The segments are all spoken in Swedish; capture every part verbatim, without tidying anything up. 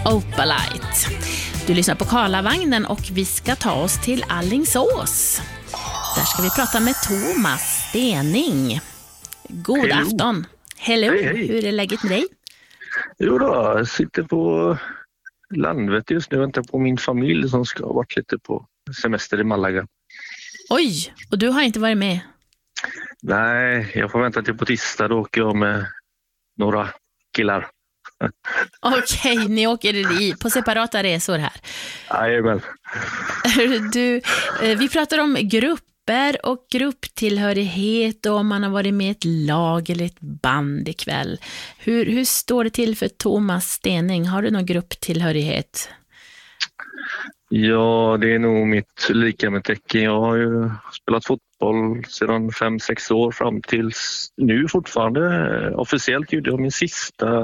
Opalite. Du lyssnar på Karlavagnen och vi ska ta oss till Alingsås. Där ska vi prata med Thomas Stening. God Hello. afton. Hello, Hej, hej. Hur är läget med dig? Jo då, jag sitter på Landvetter just nu och väntar på min familj som ska ha varit lite på semester i Malaga. Oj, och du har inte varit med? Nej, jag får vänta till på tisdag, då åker jag med några killar. Okej, ni åker i, på separata resor här. Jajamän. Du, eh, vi pratar om grupper och grupptillhörighet och om man har varit med i ett lag eller ett band ikväll. Hur, hur står det till för Thomas Stening? Har du någon grupptillhörighet? Ja, det är nog mitt lika med tecken. Jag har ju spelat fotboll sedan fem sex år fram till nu fortfarande. Officiellt gjorde jag min sista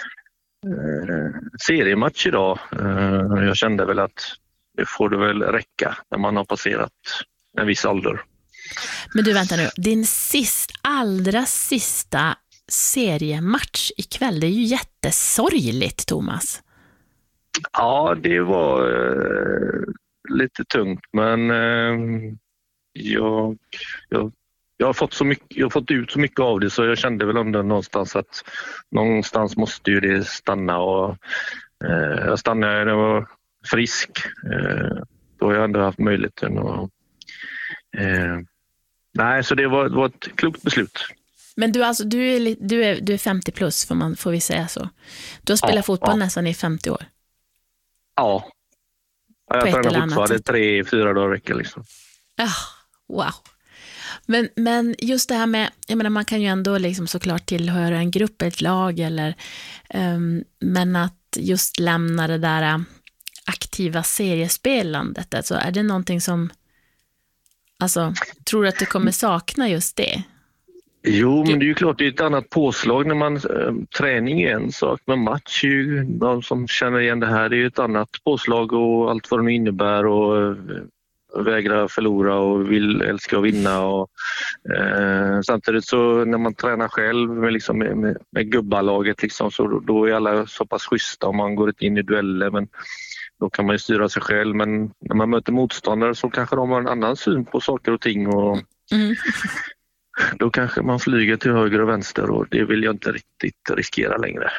eh, seriematch idag. Eh, jag kände väl att det får det väl räcka när man har passerat en viss ålder. Men du, vänta nu. Din sist, allra sista seriematch ikväll, det är ju jättesorgligt, Thomas. Ja, det var eh, lite tungt, men eh, jag, jag, jag, har fått så mycket, jag har fått ut så mycket av det, så jag kände väl ändå någonstans att någonstans måste ju det stanna. Och, eh, jag stannade när jag var frisk. Eh, då har jag ändå haft möjligheten. Och, eh, nej, så det var, det var ett klokt beslut. Men du, alltså, du, är, du, är, du är femtio plus, får, man, får vi säga så. Du har spelat Ja, fotboll ja. nästan i femtio år. Ja, jag På ett tränar eller annat fortfarande sätt. tre, fyra dagar i veckan liksom. Ah, wow. Men, men just det här med, jag menar, man kan ju ändå liksom såklart tillhöra en grupp, ett lag eller, um, men att just lämna det där uh, aktiva seriespelandet, alltså är det någonting som, alltså, tror du att du kommer sakna just det? Jo, men det är ju klart det är ett annat påslag när man äh, träning är en sak, men match är ju, de som känner igen det här, det är ju ett annat påslag och allt vad det innebär och äh, vägra förlora och vill älska att vinna och äh, samtidigt så när man tränar själv med, liksom, med, med, med gubbalaget liksom, så då, då är alla så pass schyssta om man går in i dueller, men då kan man ju styra sig själv, men när man möter motståndare så kanske de har en annan syn på saker och ting och Mm. då kanske man flyger till höger och vänster och det vill jag inte riktigt riskera längre.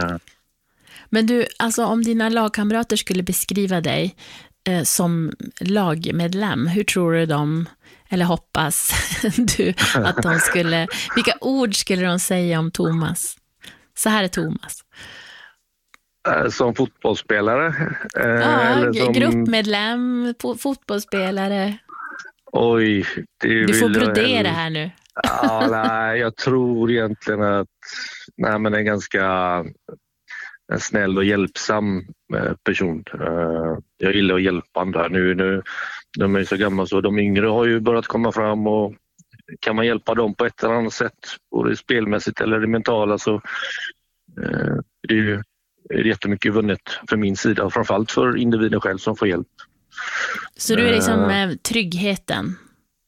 Men du, alltså om dina lagkamrater skulle beskriva dig eh, som lagmedlem, hur tror du de, eller hoppas du att de skulle, vilka ord skulle de säga om Thomas? Så här är Thomas. Som fotbollsspelare? Ja, eller som... gruppmedlem, fotbollsspelare. Oj, det du får vill jag brodera hellre. här nu. Ja, nej, jag tror egentligen att nej, men en ganska en snäll och hjälpsam person. Jag gillar att hjälpa andra. Nu, nu, de är så gamla så de yngre har ju börjat komma fram och kan man hjälpa dem på ett eller annat sätt, både spelmässigt eller det mentala, så det är ju är jättemycket vunnet för min sida och framförallt för individen själv som får hjälp. Så du är liksom eh, tryggheten?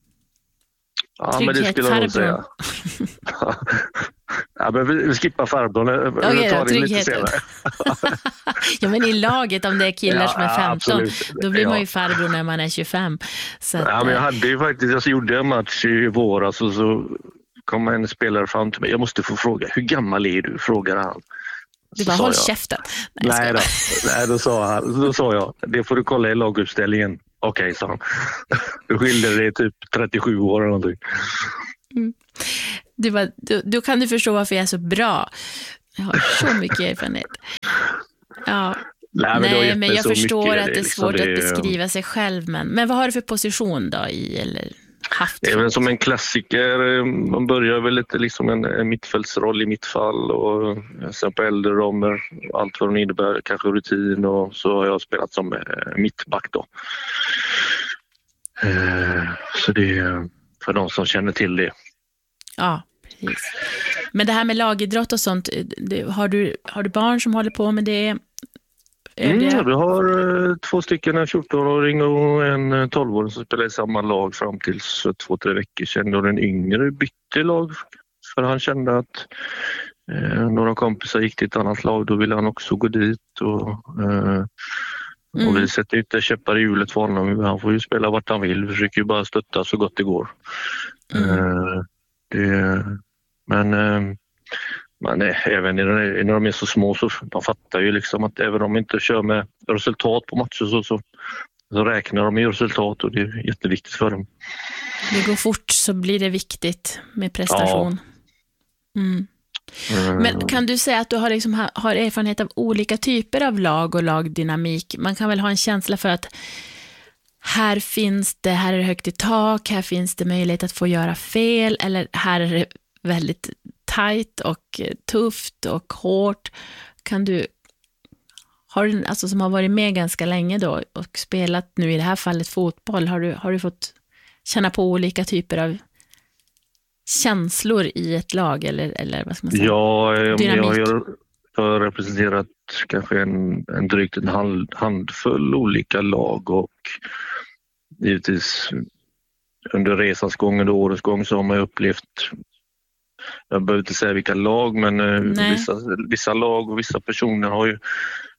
Ja, Trygghet, men det skulle jag nog säga. Ja, men vi, vi skippar farbrorn. Okej då, tryggheten. Ja, men i laget, om det är killar ja, som är femton, absolut. då blir ja. man ju farbror när man är tjugofem. Så att, ja, men jag hade ju faktiskt, jag gjorde en match i våras och så kom en spelare fram till mig. Jag måste få fråga, hur gammal är du? Frågar han. Du bara, håll käften. Nej, Nej, då. Nej då, sa han, då sa jag, det får du kolla i laguppställningen. Okej, okay, sa han. Då skilde det typ trettiosju år eller någonting. Mm. Du bara, då, då kan du förstå varför jag är så bra. Jag har så mycket erfarenhet. Ja. Nej, men, Nej, men jag förstår mycket, att det är liksom svårt det, att beskriva sig själv. Men, men vad har du för position då i, eller haft? Det är väl som en klassiker. Man börjar väl lite liksom en, en mittfältsroll i mitt fall och sen på äldre roller, allt vad det innebär, kanske rutin, och så har jag spelat som mittback då. Så det är för de som känner till det. Ja, precis. Men det här med lagidrott och sånt, det, har, du, har du barn som håller på med det? Mm, det... Vi har två stycken, en fjorton-åring och en tolv-åring som spelar i samma lag fram till två, tre veckor sedan. Och den yngre bytte lag för han kände att eh, några kompisar gick till ett annat lag, då ville han också gå dit. Och, eh, mm. och vi sätter inte käppar i hjulet för honom. Han får ju spela vart han vill. Vi försöker ju bara stötta så gott det går. Mm. Eh, det, men eh, men eh, även när de är så små så de fattar ju liksom att även om de inte kör med resultat på matcher så, så, så räknar de med resultat, och det är jätteviktigt för dem. Det går fort så blir det viktigt med prestation. Ja. Mm. Men kan du säga att du har, liksom, har erfarenhet av olika typer av lag och lagdynamik? Man kan väl ha en känsla för att här finns det, här är det högt i tak, här finns det möjlighet att få göra fel, eller här är det väldigt tajt och tufft och hårt. Kan du, har du, alltså som har varit med ganska länge då och spelat nu i det här fallet fotboll, har du, har du fått känna på olika typer av känslor i ett lag, eller, eller vad ska man säga? Ja, dynamik? Jag har representerat kanske en, en drygt en hand, handfull olika lag, och givetvis under resans gång, under årets gång, så har man upplevt, jag behöver inte säga vilka lag, men vissa, vissa lag och vissa personer har ju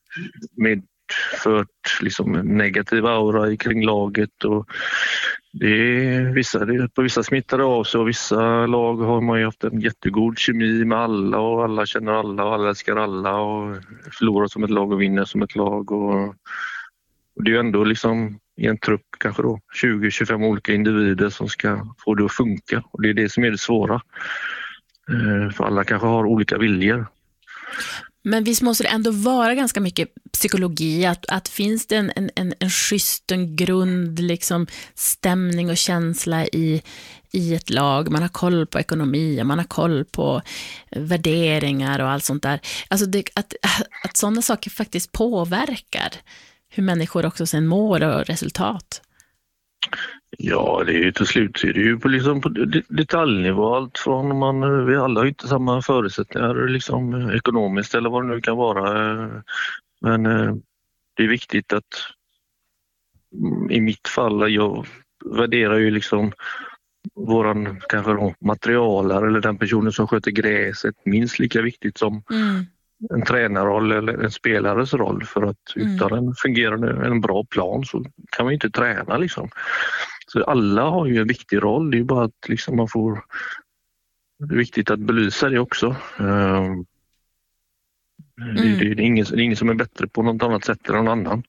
medfört liksom negativ aura kring laget, och det är vissa, det är, på vissa smittade av sig, och vissa lag har man ju haft en jättegod kemi med alla, och alla känner alla och alla älskar alla och förlorar som ett lag och vinner som ett lag, och, och det är ju ändå liksom i en trupp kanske då tjugo till tjugofem olika individer som ska få det att funka, och det är det som är det svåra, för alla kanske har olika viljor. Men visst måste det ändå vara ganska mycket psykologi, att, att finns det en, en, en, en schysst, en grund liksom, stämning och känsla i, i ett lag, man har koll på ekonomi, man har koll på värderingar och allt sånt där, alltså det, att, att sådana saker faktiskt påverkar hur människor också sen mår och resultat. Ja, det är ju till slut är det ju på, liksom på detaljnivå, allt från man, vi alla har inte samma förutsättningar liksom ekonomiskt eller vad det nu kan vara, men det är viktigt att i mitt fall, jag värderar ju liksom våran kanske då, materialare eller den personen som sköter gräset minst lika viktigt som mm. en tränarroll eller en spelares roll, för att utan mm. en fungerande, en bra plan så kan man inte träna liksom. Så alla har ju en viktig roll, det är bara att liksom man får, det är viktigt att belysa det också. Mm. Det, det, det, är ingen, det är ingen som är bättre på något annat sätt än någon annan.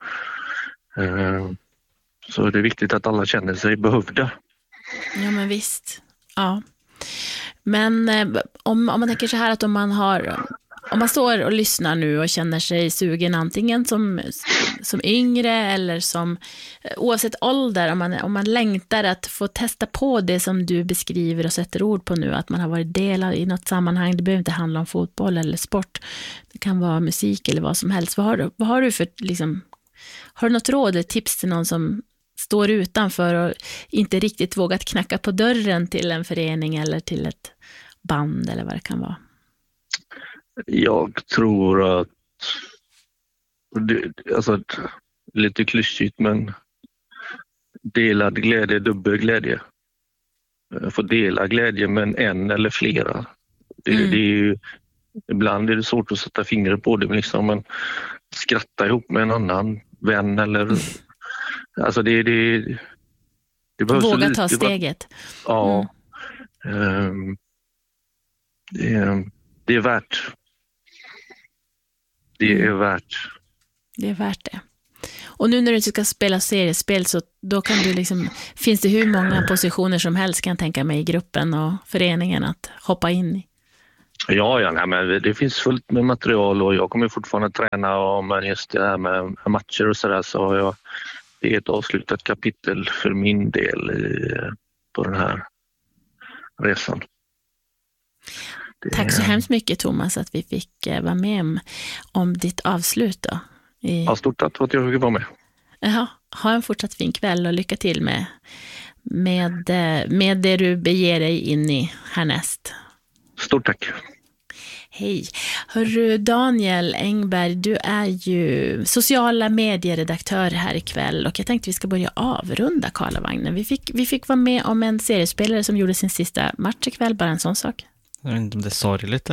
Så det är viktigt att alla känner sig behövda. Ja, men visst. Ja. Men om, om man tänker så här, att om man har, om man står och lyssnar nu och känner sig sugen antingen som, som yngre eller som, oavsett ålder, om man, om man längtar att få testa på det som du beskriver och sätter ord på nu, att man har varit delad i något sammanhang, det behöver inte handla om fotboll eller sport, det kan vara musik eller vad som helst. Vad har du, vad har du för, liksom, har du något råd eller tips till någon som står utanför och inte riktigt vågat knacka på dörren till en förening eller till ett band eller vad det kan vara? Jag tror att det, alltså, lite klyschigt, men delad glädje är dubbel glädje. Få dela glädje med en eller flera. Det, mm. det är ju, ibland är det svårt att sätta fingret på det, men liksom man skratta ihop med en annan vän eller alltså det det, det behövs våga lite, ta steget. Ja. Mm. Um, det, det är värt. Det är värt. Det är värt det. Och nu när du ska spela seriespel, så då kan du liksom, finns det hur många positioner som helst, kan jag tänka mig, i gruppen och föreningen att hoppa in i? Ja, ja nej, men det finns fullt med material, och jag kommer fortfarande träna, och men just det här med matcher och sådär, så har jag, det är ett avslutat kapitel för min del i, på den här resan. Det... Tack så hemskt mycket, Thomas, att vi fick vara med om, om ditt avslut då. I... Ja, stort tack för att jag fick vara med. Jaha, ha en fortsatt fin kväll och lycka till med, med, med det du beger dig in i härnäst. Stort tack. Hej. Hörru, Daniel Engberg, du är ju sociala medieredaktör här ikväll, och jag tänkte vi ska börja avrunda Karlavagnen. Vi fick, vi fick vara med om en seriespelare som gjorde sin sista match ikväll, bara en sån sak. Jag vet inte om det är sorgligt eller?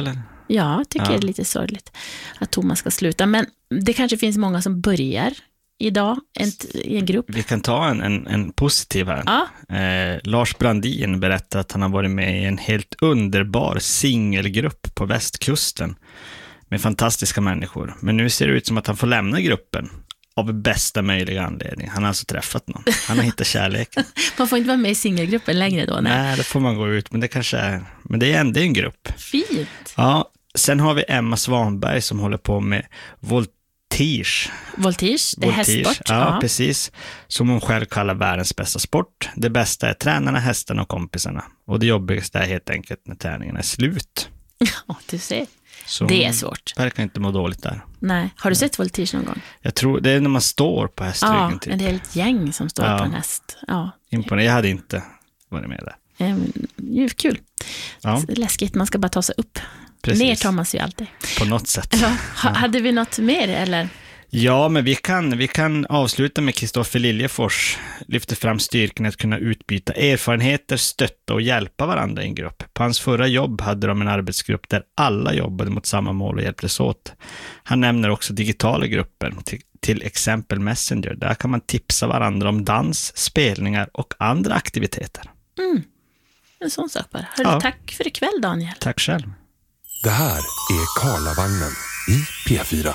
Ja, jag tycker Ja. det är lite sorgligt att Thomas ska sluta. Men det kanske finns många som börjar idag i en grupp. Vi kan ta en, en, en positiv här. Ja. Eh, Lars Brandin berättar att han har varit med i en helt underbar singelgrupp på västkusten med fantastiska människor. Men nu ser det ut som att han får lämna gruppen av bästa möjliga anledning. Han har alltså träffat någon. Han har hittat kärleken. Man får inte vara med i singelgruppen längre då? Nej, Nej, då får man gå ut. Men det kanske är, men det är ändå en grupp. Fint. Ja, sen har vi Emma Svanberg som håller på med voltige. Voltige, det är Voltige. hästsport. Ja, Ja. precis. Som hon själv kallar världens bästa sport. Det bästa är tränarna, hästarna och kompisarna. Och det jobbigaste är helt enkelt när träningen är slut. Ja, du ser. Så Det är svårt. verkar inte må dåligt där. Nej. Har du sett voltige någon gång? Jag tror det är när man står på hästryggen. Ja, typ. en helt gäng som står Ja. på en häst. Ja, Imponerande. Jag hade inte varit med där. Ehm, ju kul. Ja, Läskigt, man ska bara ta sig upp. precis. Ner tar man sig ju alltid. På något sätt. Ja. Ha, hade vi något mer eller? Ja, men vi kan, vi kan avsluta med Kristoffer Liljefors lyfter fram styrkan att kunna utbyta erfarenheter, stötta och hjälpa varandra i en grupp. På hans förra jobb hade de en arbetsgrupp där alla jobbade mot samma mål och hjälptes åt. Han nämner också digitala grupper, till, till exempel Messenger. Där kan man tipsa varandra om dans, spelningar och andra aktiviteter. Mm. En sån sak bara. Hörru, Ja. tack för ikväll Daniel. Tack själv. Det här är Karlavagnen i P fyra.